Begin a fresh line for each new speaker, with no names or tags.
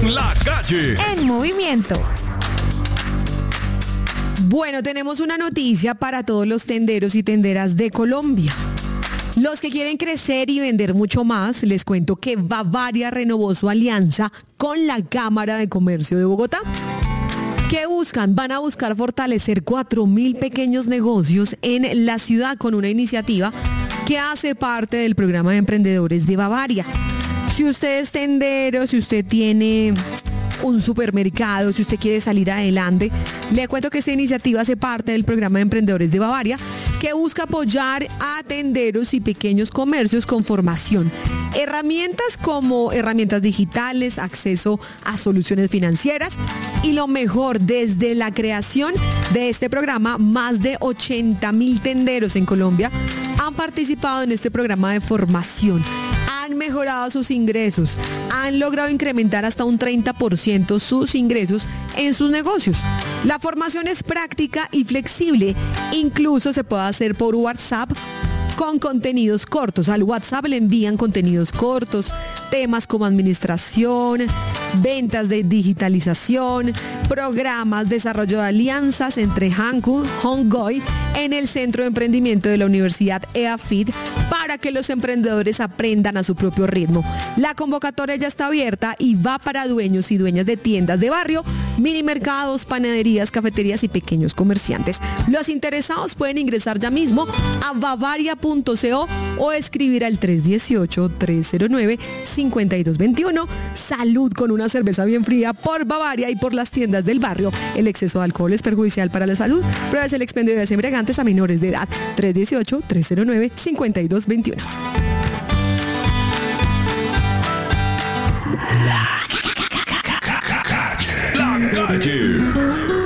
La Calle
en movimiento.
Bueno, tenemos una noticia para todos los tenderos y tenderas de Colombia. Los que quieren crecer y vender mucho más, les cuento que Bavaria renovó su alianza con la Cámara de Comercio de Bogotá. ¿Qué buscan? Van a buscar fortalecer 4.000 pequeños negocios en la ciudad con una iniciativa que hace parte del programa de emprendedores de Bavaria. Si usted es tendero, si usted tiene un supermercado, si usted quiere salir adelante, le cuento que esta iniciativa hace parte del programa de emprendedores de Bavaria, que busca apoyar a tenderos y pequeños comercios con formación. Herramientas como herramientas digitales, acceso a soluciones financieras y lo mejor, desde la creación de este programa, más de 80.000 tenderos en Colombia han participado en este programa de formación. Han mejorado sus ingresos, han logrado incrementar hasta un 30% sus ingresos en sus negocios. La formación es práctica y flexible, incluso se puede hacer por WhatsApp con contenidos cortos. Al WhatsApp le envían contenidos cortos, temas como administración, ventas de digitalización, programas, desarrollo de alianzas entre Hanku, Hongoy, en el Centro de Emprendimiento de la Universidad EAFIT, para que los emprendedores aprendan a su propio ritmo. La convocatoria ya está abierta y va para dueños y dueñas de tiendas de barrio, mini mercados, panaderías, cafeterías y pequeños comerciantes. Los interesados pueden ingresar ya mismo a bavaria.co o escribir al 318-309-5221. Salud con una cerveza bien fría por Bavaria y por las tiendas del barrio. El exceso de alcohol es perjudicial para la salud. Pruébese el expendio de bebidas embriagantes a menores de edad. 318-309-5221.
La Calle.